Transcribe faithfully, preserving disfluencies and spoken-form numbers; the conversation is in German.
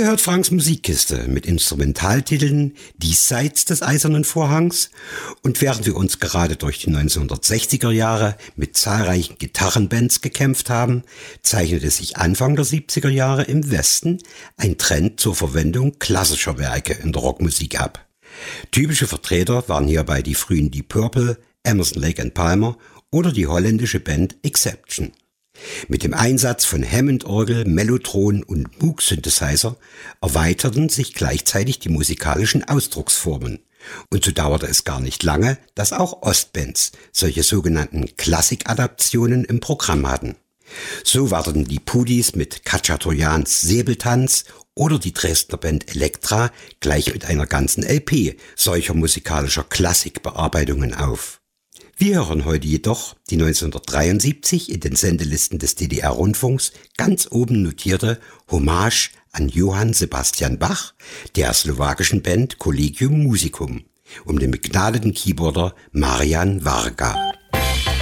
Ihr hört Franks Musikkiste mit Instrumentaltiteln Diesseits des Eisernen Vorhangs, und während wir uns gerade durch die neunzehnhundertsechziger Jahre mit zahlreichen Gitarrenbands gekämpft haben, zeichnete sich Anfang der siebziger Jahre im Westen ein Trend zur Verwendung klassischer Werke in der Rockmusik ab. Typische Vertreter waren hierbei die frühen Deep Purple, Emerson, Lake and Palmer oder die holländische Band Exception. Mit dem Einsatz von Hammond-Orgel, Mellotron und Moog-Synthesizer erweiterten sich gleichzeitig die musikalischen Ausdrucksformen. Und so dauerte es gar nicht lange, dass auch Ostbands solche sogenannten Klassikadaptionen im Programm hatten. So warteten die Pudis mit Khachaturians Säbeltanz oder die Dresdner Band Elektra gleich mit einer ganzen L P solcher musikalischer Klassikbearbeitungen auf. Wir hören heute jedoch die neunzehnhundertdreiundsiebzig in den Sendelisten des D D R-Rundfunks ganz oben notierte Hommage an Johann Sebastian Bach der slowakischen Band Collegium Musicum um den begnadeten Keyboarder Marian Varga.